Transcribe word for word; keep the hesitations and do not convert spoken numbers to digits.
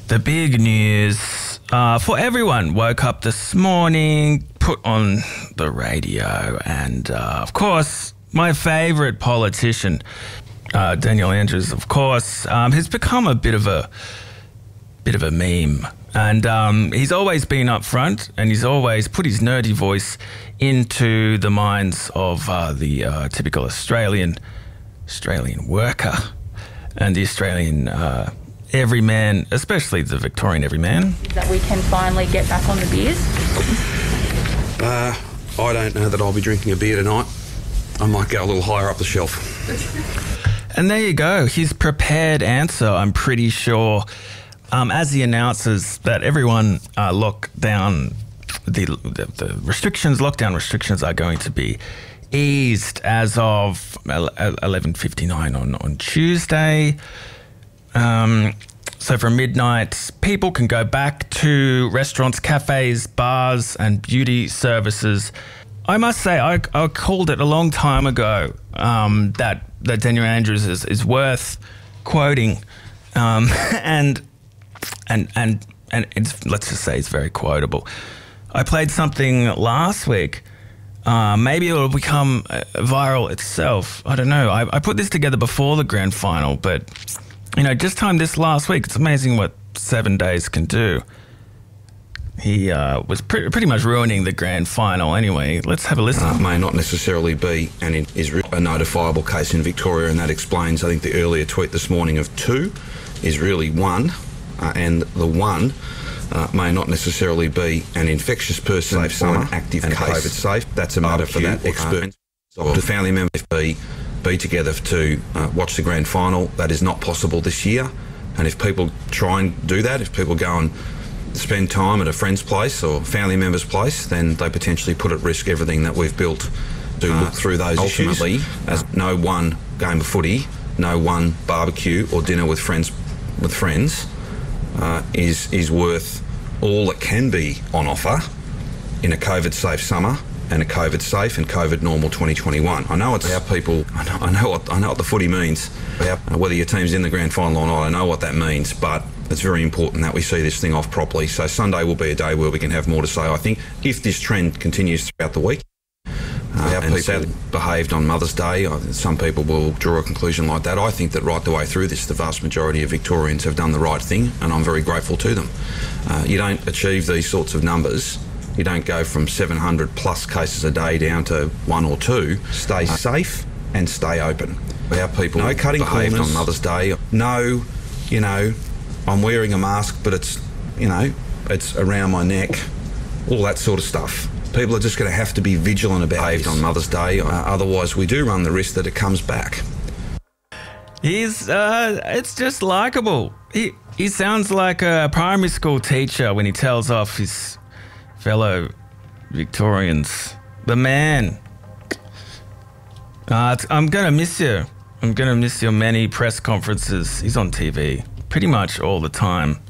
The big news uh, for everyone. Woke up this morning, put on the radio, and uh, of course, my favourite politician, uh, Daniel Andrews, of course, um, has become a bit of a bit of a meme. And um, he's always been up front, and he's always put his nerdy voice into the minds of uh, the uh, typical Australian Australian worker and the Australian uh, everyman, especially the Victorian everyman. That we can finally get back on the beers? Uh, I don't know that I'll be drinking a beer tonight. I might go a little higher up the shelf. And there you go, his prepared answer, I'm pretty sure, um, as he announces that everyone uh, lockdown, the, the, the restrictions, lockdown restrictions are going to be eased as of eleven fifty-nine on, on Tuesday. Um, so from midnight, people can go back to restaurants, cafes, bars and beauty services. I must say, I, I called it a long time ago um, that, that Daniel Andrews is, is worth quoting. Um, and and and and it's, let's just say it's very quotable. I played something last week. Uh, maybe it will become uh, viral itself. I don't know. I, I put this together before the grand final, but, you know, just time this last week, it's amazing what seven days can do. He uh, was pre- pretty much ruining the grand final anyway. Let's have a listen. Uh, may not necessarily be and it is a notifiable case in Victoria, and that explains, I think, the earlier tweet this morning of two is really one, uh, and the one Uh, may not necessarily be an infectious person safe or an active and case. COVID safe. That's a matter for that expert. Uh, the family members be be together to uh, watch the grand final. That is not possible this year. And if people try and do that, if people go and spend time at a friend's place or family member's place, then they potentially put at risk everything that we've built to uh, look through those ultimately, issues. As no one game of footy, no one barbecue or dinner with friends with friends. Uh, is is worth all that can be on offer in a COVID-safe summer and a COVID-safe and COVID-normal twenty twenty-one. I know it's how people. I know, I know what I know what the footy means. Whether your team's in the grand final or not, I know what that means. But it's very important that we see this thing off properly. So Sunday will be a day where we can have more to say. I think if this trend continues throughout the week. Uh, how and people behaved on Mother's Day. Some people will draw a conclusion like that. I think that right the way through this, the vast majority of Victorians have done the right thing, and I'm very grateful to them. Uh, you don't achieve these sorts of numbers. You don't go from seven hundred plus cases a day down to one or two. Stay uh, safe and stay open. How people no cutting behaved corners on Mother's Day. No, you know, I'm wearing a mask, but it's, you know, it's around my neck. All that sort of stuff. People are just going to have to be vigilant about it on Mother's Day. Uh, otherwise, we do run the risk that it comes back. He's, uh, it's just likeable. He, he sounds like a primary school teacher when he tells off his fellow Victorians. The man. Uh, I'm going to miss you. I'm going to miss your many press conferences. He's on T V pretty much all the time.